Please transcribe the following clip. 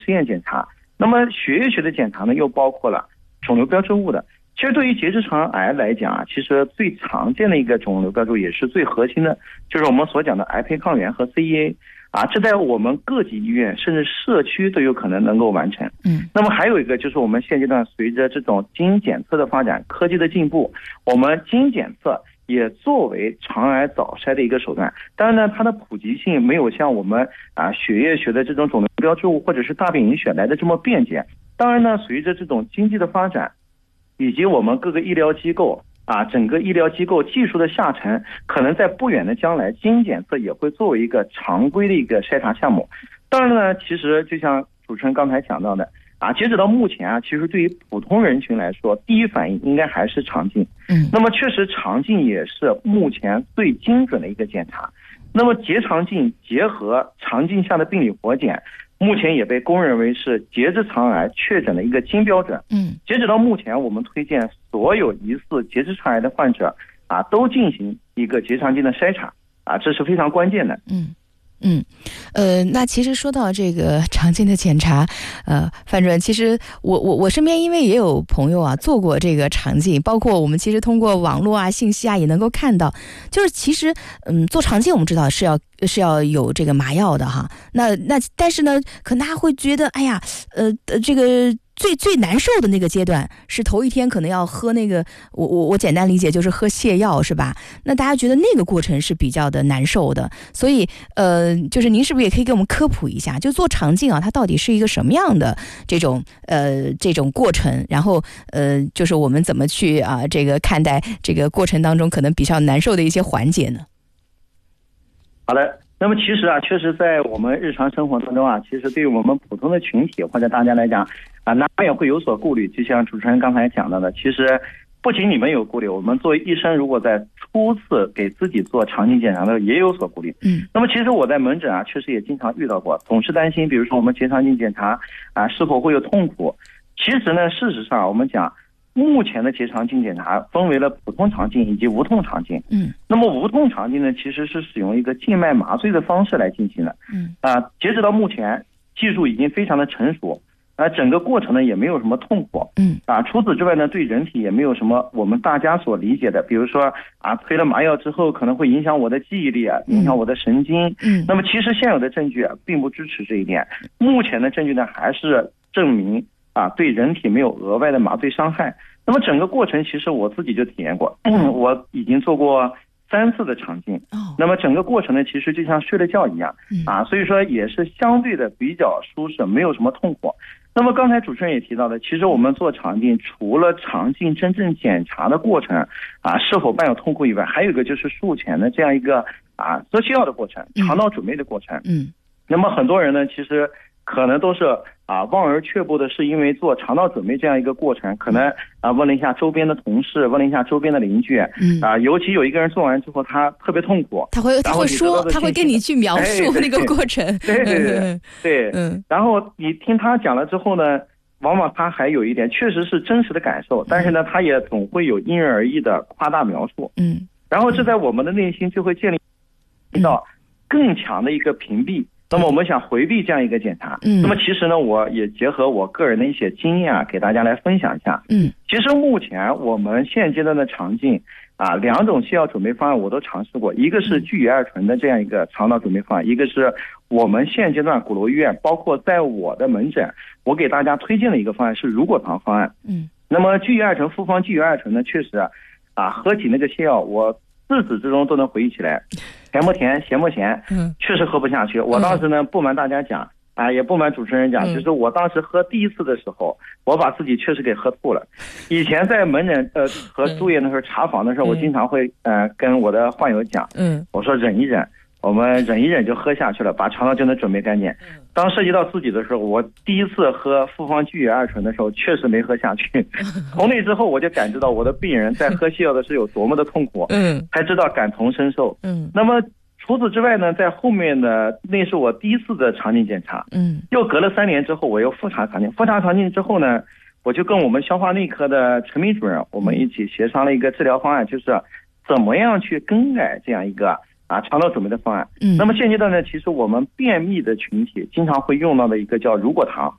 实验检查。那么血液学的检查呢，又包括了肿瘤标志物的。其实对于结直肠癌来讲啊，其实最常见的一个肿瘤标志物也是最核心的，就是我们所讲的癌胚抗原和 CEA 啊，这在我们各级医院甚至社区都有可能能够完成。那么还有一个就是我们现阶段随着这种基因检测的发展，科技的进步，我们基因检测也作为肠癌早筛的一个手段。当然呢，它的普及性没有像我们血液学的这种肿瘤标志物或者是大病隐血来的这么便捷。当然呢，随着这种经济的发展，以及我们各个医疗机构整个医疗机构技术的下沉，可能在不远的将来，基因检测也会作为一个常规的一个筛查项目。当然呢，其实就像主持人刚才讲到的截止到目前其实对于普通人群来说，第一反应应该还是肠镜。那么确实肠镜也是目前最精准的一个检查。那么结肠镜结合肠镜下的病理活检，目前也被公认为是结直肠癌确诊的一个金标准。截止到目前，我们推荐所有疑似结直肠癌的患者都进行一个结肠镜的筛查这是非常关键的。 那其实说到这个肠镜的检查，范主任，其实我身边因为也有朋友做过这个肠镜，包括我们其实通过网络信息也能够看到，就是其实做肠镜我们知道是要有这个麻药的哈，那但是呢，可能大家会觉得，哎呀，这个最难受的那个阶段是头一天可能要喝那个，我简单理解就是喝泻药是吧？那大家觉得那个过程是比较的难受的，所以就是您是不是也可以给我们科普一下，就做肠镜它到底是一个什么样的这种过程，然后就是我们怎么去这个看待这个过程当中可能比较难受的一些环节呢？ 好的。那么其实确实在我们日常生活当中其实对于我们普通的群体或者大家来讲难免会有所顾虑。就像主持人刚才讲到的，其实不仅你们有顾虑，我们作为医生如果在初次给自己做肠镜检查的时候也有所顾虑。那么其实我在门诊确实也经常遇到过，总是担心比如说我们结肠镜检查是否会有痛苦。其实呢，事实上我们讲目前的结肠镜检查分为了普通肠镜以及无痛肠镜。那么无痛肠镜呢，其实是使用一个静脉麻醉的方式来进行的。截止到目前，技术已经非常的成熟，整个过程呢也没有什么痛苦。除此之外呢，对人体也没有什么我们大家所理解的，比如说推了麻药之后可能会影响我的记忆力影响我的神经。那么其实现有的证据并不支持这一点。目前的证据呢，还是证明对人体没有额外的麻醉伤害。那么整个过程其实我自己就体验过，我已经做过3次的肠镜。那么整个过程呢，其实就像睡了觉一样所以说也是相对的比较舒适，没有什么痛苦。那么刚才主持人也提到的，其实我们做肠镜除了肠镜真正检查的过程是否伴有痛苦以外，还有一个就是术前的这样一个做泻药的过程，肠道准备的过程。那么很多人呢，其实可能都是望而却步的，是因为做肠道准备这样一个过程，可能问了一下周边的同事，问了一下周边的邻居尤其有一个人做完之后他特别痛苦， 他会说，他会跟你去描述那个过程。 对。然后你听他讲了之后呢，往往他还有一点确实是真实的感受，但是呢他也总会有因人而异的夸大描述。然后这在我们的内心就会建立到更强的一个屏蔽。那么我们想回避这样一个检查。那么其实呢，我也结合我个人的一些经验给大家来分享一下。其实目前我们现阶段的肠镜2种泻药准备方案我都尝试过，一个是聚乙二醇的这样一个肠道准备方案，一个是我们现阶段鼓楼医院包括在我的门诊我给大家推荐的一个方案是乳果糖方案。那么聚乙二醇复方聚乙二醇呢，确实喝起那个泻药我自始至终都能回忆起来，甜不甜咸不咸，确实喝不下去。我当时呢不瞒大家讲也不瞒主持人讲，就是我当时喝第一次的时候，我把自己确实给喝吐了。以前在门诊和住院的时候查房的时候，我经常会跟我的患友讲，我说忍一忍，我们忍一忍就喝下去了，把肠道就能准备干净。当涉及到自己的时候，我第一次喝复方聚乙二醇的时候确实没喝下去。从那之后我就感知到我的病人在喝泻药的时候有多么的痛苦，才知道感同身受。那么除此之外呢，在后面的那是我第一次的肠镜检查，又隔了3年之后我又复查肠镜。复查肠镜之后呢，我就跟我们消化内科的陈明主任我们一起协商了一个治疗方案，就是怎么样去更改这样一个肠道准备的方案。那么现阶段呢，其实我们便秘的群体经常会用到的一个叫乳果糖